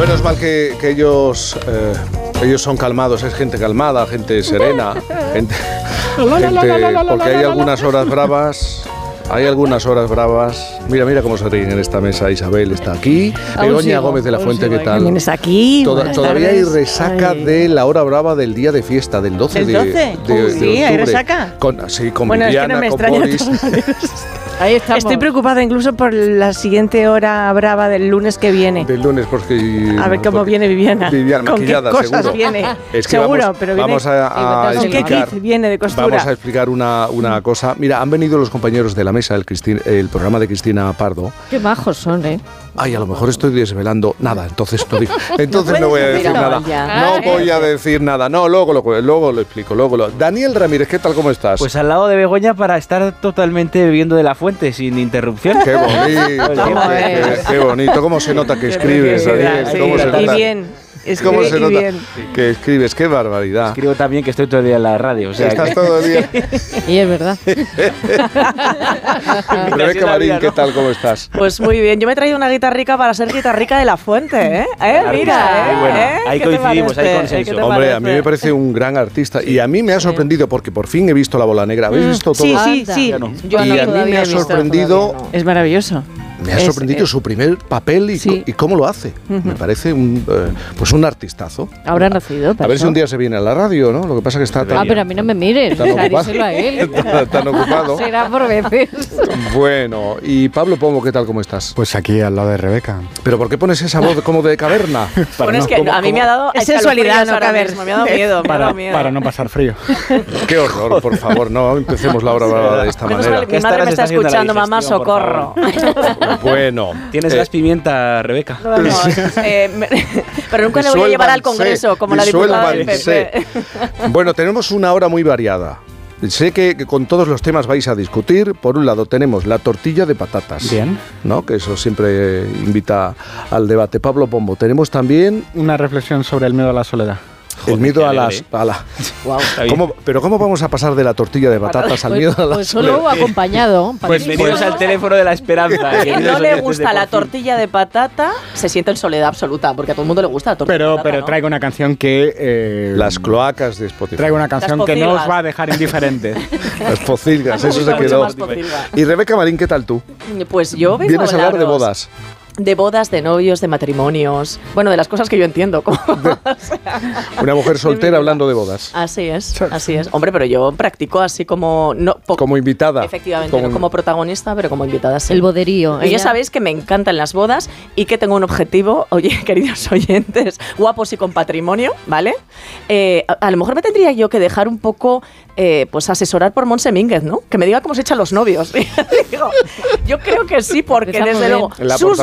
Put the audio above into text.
Menos mal que ellos son calmados, es gente calmada, gente serena, gente porque hay algunas horas bravas. Mira cómo se ríen en esta mesa. Isabel está aquí. Begoña Gómez de la Fuente, ¿qué tal? También está aquí. Todavía hay resaca de la hora brava del día de fiesta, del 12 de octubre. Sí, hay resaca. Con Viviana, con Boris. Ahí estamos. Estoy preocupada incluso por la siguiente hora brava del lunes que viene. Del lunes, porque... A ver cómo viene Viviana. Viviana maquillada, ¿con qué cosas seguro. viene? Es que seguro, pero viene... Vamos a explicar... ¿Qué viene de costura? Vamos a explicar una cosa. Mira, han venido los compañeros de la mesa, el programa de Cristina Pardo. Qué majos son, ¿eh? Ay, a lo mejor estoy desvelando nada, entonces no voy a decir nada. No voy a decir nada. No, luego lo explico. Daniel Ramírez, ¿qué tal? ¿Cómo estás? Pues al lado de Begoña para estar totalmente bebiendo de la fuente sin interrupción. Qué bonito, qué bonito. ¿Cómo se nota que escribes, Daniel? ¿Cómo se nota? Y bien. ¿Cómo se nota que escribes? ¡Qué barbaridad! Escribo también que estoy todo el día en la radio. O sea, estás todo el día. Y es verdad. Rebeca Marín, ¿qué tal? ¿Cómo estás? Pues muy bien. Yo me he traído una guitarrica para ser guitarrica de la Fuente, ¿eh? Mira, bueno, ahí coincidimos, hay consenso. Hombre, a mí me parece un gran artista y a mí me ha sorprendido porque por fin he visto La Bola Negra. ¿Habéis visto todo? Sí. Yo y a mí me ha sorprendido. Es maravilloso. Me ha sorprendido su primer papel y cómo lo hace. Me parece un artistazo. Habrá nacido. A ver si un día se viene a la radio, ¿no? Lo que pasa es que está tan... pero a mí no me mires. Díselo a él. Tan ocupado. Será por veces. Bueno, y Pablo Pombo, ¿qué tal? ¿Cómo estás? Pues aquí al lado de Rebeca. ¿Pero por qué pones esa voz como de caverna? Bueno, es que a mí me ha dado... Es sensualidad, no caverna. Me ha dado miedo. Para no pasar frío. Qué horror, por favor, no empecemos la hora de esta manera. Mi madre me está escuchando, mamá, socorro. Bueno. ¿Tienes gas pimienta, Rebeca? No. Pero nunca le voy a llevar al Congreso, como la diputada del PP. Bueno, tenemos una hora muy variada. Sé que con todos los temas vais a discutir. Por un lado tenemos la tortilla de patatas. Bien. ¿No? Que eso siempre invita al debate. Pablo Pombo, tenemos también... Una reflexión sobre el miedo a la soledad. El miedo a las... Wow. ¿Pero cómo vamos a pasar de la tortilla de patatas al miedo a la Pues solo acompañado. Pues venidos al teléfono de la esperanza. Quien no le gusta la tortilla de patata se siente en soledad absoluta, porque a todo el mundo le gusta la tortilla de patata. Pero traigo una canción que... las cloacas de Spotify. Traigo una canción que no os va a dejar indiferentes. Las pocilgas, eso se quedó. Y Rebeca Marín, ¿qué tal tú? Pues yo vengo ¿Vienes a hablar de bodas? De bodas, de novios, de matrimonios. Bueno, de las cosas que yo entiendo. Una mujer soltera hablando de bodas. Así es. Hombre, pero yo practico así como... como invitada. Efectivamente, no como protagonista, pero como invitada, sí. El boderío. Y ya sabéis que me encantan las bodas y que tengo un objetivo, oye, queridos oyentes, guapos y con patrimonio, ¿vale? A lo mejor me tendría yo que dejar un poco, pues asesorar por Montse Mínguez, ¿no? Que me diga cómo se echan los novios. Digo, yo creo que sí, porque desde luego...